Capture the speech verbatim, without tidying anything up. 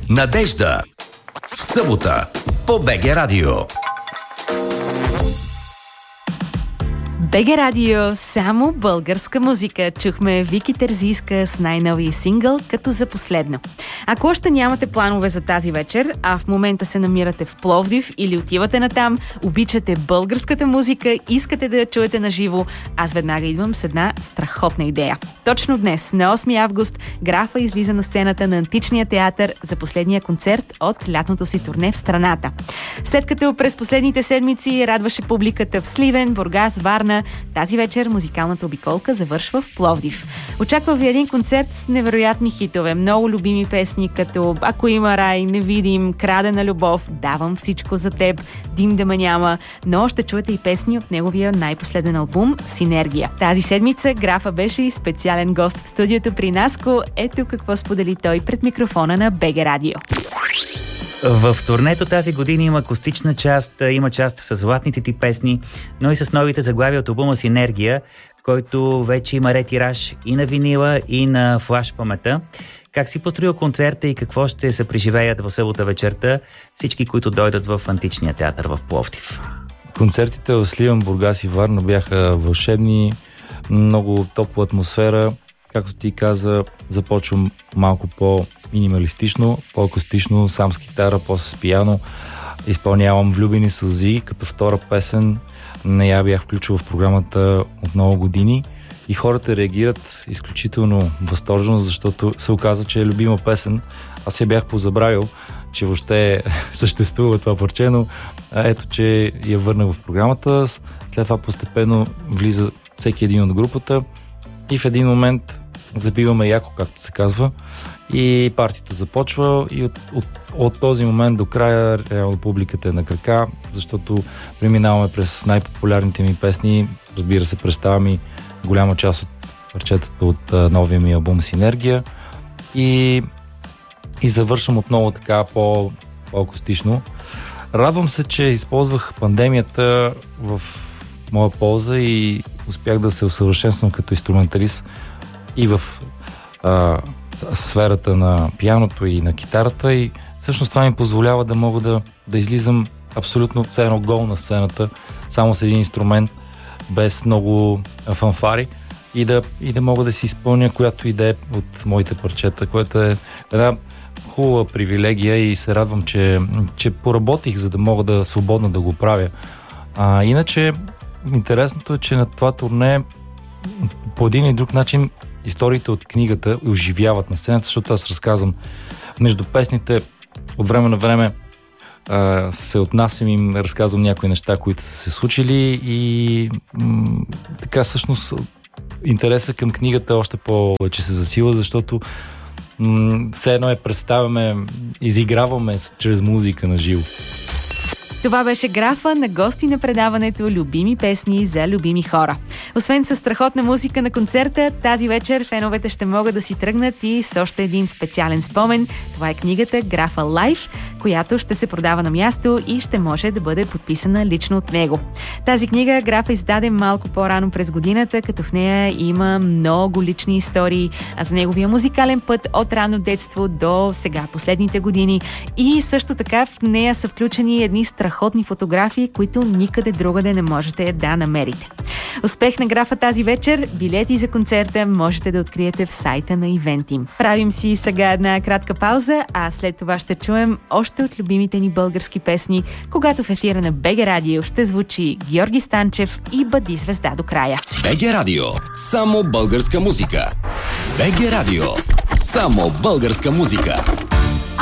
Надежда. В събота по БГ Радио. БГ Радио, само българска музика. Чухме Вики Терзийска с най-новия сингъл като за последно. Ако още нямате планове за тази вечер, а в момента се намирате в Пловдив или отивате натам, обичате българската музика, искате да я чуете на живо, аз веднага идвам с една страхотна идея. Точно днес, на осми август, Графа излиза на сцената на Античния театър за последния концерт от лятното си турне в страната. След като през последните седмици радваше публиката в Сливен, Бургас, Варна, тази вечер музикалната обиколка завършва в Пловдив. Очаква ви един концерт с невероятни хитове, много любими песни, като Ако има рай, Невидим, Крадена любов, Давам всичко за теб, Дим да ме няма, но ще чуете и песни от неговия най-последен албум Синергия. Тази седмица Графа беше и специален гост в студиото при Наско. Ето какво сподели той пред микрофона на БГ Радио. В турнето тази година има акустична част, има част с златните ти песни, но и с новите заглавия от албума Синергия, който вече има ретираж и на винила, и на флаш памета. Как си построил концерта и какво ще се преживеят в събота вечерта всички, които дойдат в Античния театър в Пловдив? Концертите в Сливен, Бургас и Варна бяха вълшебни, много топла атмосфера. Както ти каза, започвам малко по-минималистично, по-акустично, сам с китара, после с пиано. Изпълнявам Влюбени сълзи като втора песен. Не я бях включил в програмата от много години и хората реагират изключително възторжено, защото се оказа, че е любима песен. Аз я бях позабравил, че въобще съществува това парче, но ето, че я върнах в програмата. След това постепенно влиза всеки един от групата и в един момент забиваме яко, както се казва, и партито започва и от, от, от този момент до края реално публиката е на крака, защото преминаваме през най-популярните ми песни, разбира се, представям и голяма част от парчетата от а, новия ми албум Синергия и, и завършвам отново така по, по-акустично. Радвам се, че използвах пандемията в моя полза и успях да се усъвършенствам като инструменталист и в а, сферата на пианото и на китарата и всъщност това ми позволява да мога да, да излизам абсолютно все едно гол на сцената, само с един инструмент, без много фанфари и да, и да мога да си изпълня която идея от моите парчета, което е една хубава привилегия и се радвам, че, че поработих, за да мога да свободно да го правя. А, иначе интересното е, че на това турне по един или друг начин историите от книгата оживяват на сцената, защото аз разказвам между песните от време на време а, се отнасям им, разказвам някои неща, които са се случили и м- така всъщност интереса към книгата още повече се засила, защото м- все едно я представяме, изиграваме чрез музика на живо. Това беше Графа на гости на предаването Любими песни за любими хора. Освен със страхотна музика на концерта, тази вечер феновете ще могат да си тръгнат и с още един специален спомен. Това е книгата Графа Лайф, която ще се продава на място и ще може да бъде подписана лично от него. Тази книга Графа издаде малко по-рано през годината, като в нея има много лични истории а за неговия музикален път от рано детство до сега последните години. И също така в нея са включени едни страхотни страхотни фотографии, които никъде другаде не можете да намерите. Успех на Графа тази вечер. Билети за концерта можете да откриете в сайта на Eventim. Правим си сега една кратка пауза, а след това ще чуем още от любимите ни български песни, когато в ефира на БГ Радио ще звучи Георги Станчев и Бъди звезда до края. БГ Радио. Само българска музика. БГ Радио. Само българска музика.